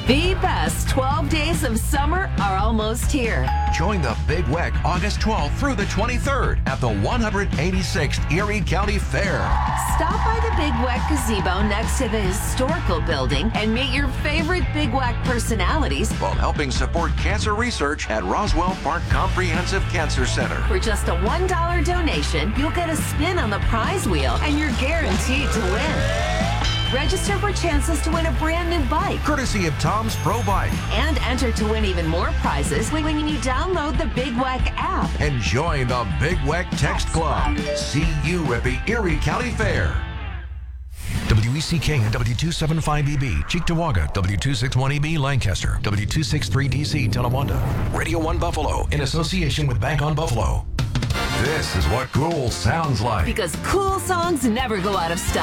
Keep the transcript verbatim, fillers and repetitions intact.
The best twelve days of summer are almost here. Join the Big W E C August twelfth through the twenty-third at the one hundred eighty-sixth Erie County Fair. Stop by the Big W E C gazebo next to the historical building and meet your favorite Big W E C personalities While helping support cancer research at Roswell Park Comprehensive Cancer Center. For just a one dollar donation, you'll get a spin on the prize wheel and you're guaranteed to win. Register for chances to win a brand new bike Courtesy of Tom's Pro Bike. and enter to win even more prizes when you download the Big W E C app. And join the Big W E C Text Club. See you at the Erie County Fair. W E C K and W two seventy-five E B, Cheektowaga, W two sixty-one E B, Lancaster, W two sixty-three D C, Tonawanda. Radio one Buffalo, in association with Bank on Buffalo. This is what cool sounds like. Because cool songs never go out of style.